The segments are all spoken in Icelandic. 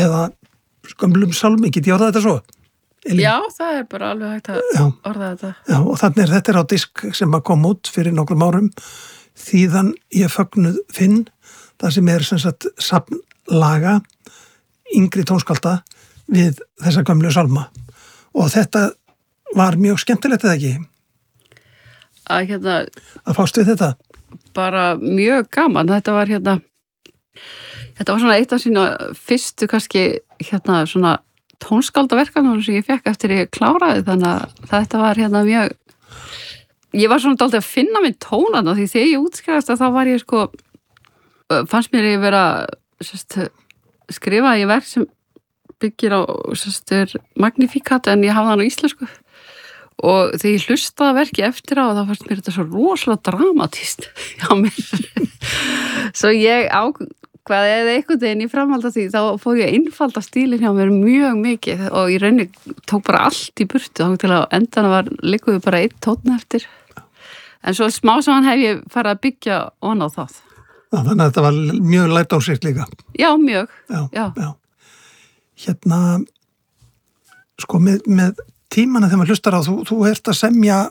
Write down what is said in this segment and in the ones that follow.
eða gömlum sálmi, get ég orðað þetta svo? Elín? Já, það bara alveg hægt að orða þetta. Já, og þannig þetta á disk sem að kom út fyrir nokkrum árum, Þíðan ég fögnuð finn, það sem sem sagt safnlaga yngri tónskálda við þessa gömlu sálma. Og þetta var mjög skemmtilegt eða ekki? Að fást við þetta? Bara mjög gaman. Þetta var svona eitt af sína fyrstu kannski svona tónskáldaverkanum sem ég fekk eftir ég kláraði, þannig að þetta var mjög, ég var svona dálítið að finna minn tónan því þegar ég útskrifaðist að þá var ég fannst mér ég vera skrifa í verk sem byggir á Magnificat en ég hafði hann á íslensku og þegar ég hlustaði verki eftir á þá fannst mér þetta svo rosalega dramatískt hjá mér svo ég hvað eða einhvern veginn í framhald af því þá fór ég að einfalda stílinn hjá mér mjög mikið og í rauninni tók bara allt í burtu þá til að endan ligguði bara einn tónn eftir en svo smá saman hef ég farið að byggja on á það. Þannig að þetta var mjög lærdómsríkt líka. Já, mjög. Já. Með tímana þegar maður hlustar á þú ert að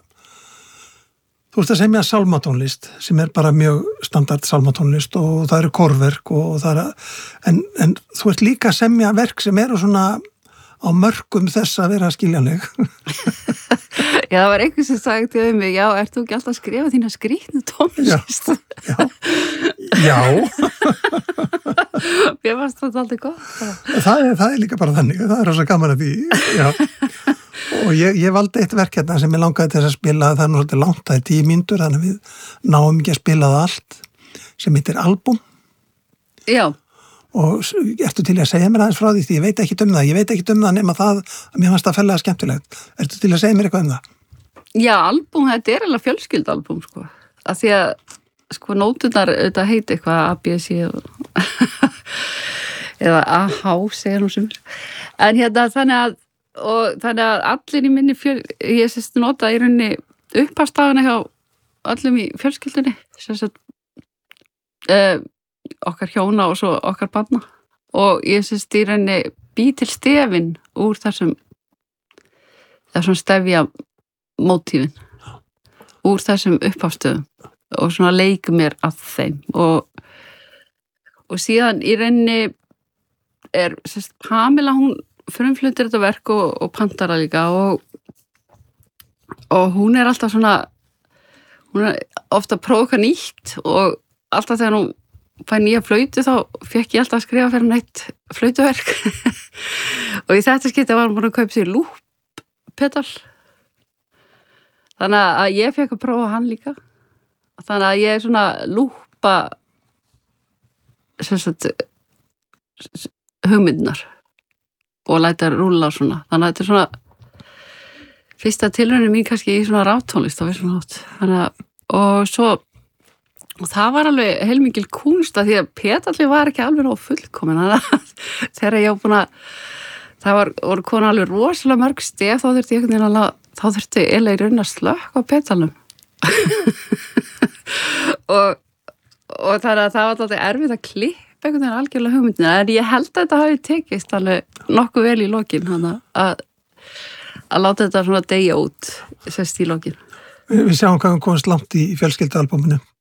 semja sálmatónlist sem bara mjög standard sálmatónlist og það eru kórverk og það en þú ert líka að semja verk sem eru svona á mörkum þess að vera skiljanleg. Já, það var einhver sem sagði við mig, já, ert þú ekki alltaf að skrifa þína skrýtnu tónlist? Já. Mér fannst þetta alltaf gott. Það líka bara þannig, það rosa gaman að því, já. Og ég valdi eitt verk sem ég langaði til að spila, það nú svolítið langt, það 10 mínútur, þannig að við náum ekki að spila það allt, sem heitir Album. Já. Og ertu til að segja mér aðeins frá því ég veit ekki um það nema það að mér fannst það fellega skemmtilegt. Ertu til að segja mér eitthvað um það? Já, Album, þetta eiginlega fjölskyldalbum, af því að nóturnar þetta heiti eitthvað ABC eða AH segja nú sem en þannig að allir í minni ég nota í rauninni upphafstafana hjá öllum í fjölskyldunni okkar hjóna og svo okkar barna og ég í rauninni bý til stefin úr þessum stefja mótífin úr þessum upphafstöðum og svona leik mér að þeim og síðan í rauninni Pamela hún frumflutir þetta verk og pantara líka og hún alltaf svona hún ofta að prófa eitthvað nýtt og alltaf þegar hún fæ nýja flautu þá fekk ég alltaf að skrifa fyrir neitt flautuverk og í þetta skipti var hún búin að kaupa sér lúppedal þannig að ég fekk að prófa hann líka þannig að ég svona lúppa hugmyndunar og læta rúlla svona þannig að þetta svona fyrsta tilraunin mín kannski í svona raftónlist á vissum hátt þannig að og það var alveg heilmikil kúnst að því að pedalli var ekki alveg á fullkomin þannig að þegar ég var búin að það voru konar alveg rosalega mörg stef þá þurfti eiginlega í raun að slökka á pedalnum og þannig að það var alltaf erfitt að klippa einhvern veginn algjörlega hugmyndina en ég held að þetta hafi tekist alveg nokkuð vel í lokin að láta þetta svona deyja út sérst í lokin. Við sjáum hvað við komast langt í fjölskyldualbúminu.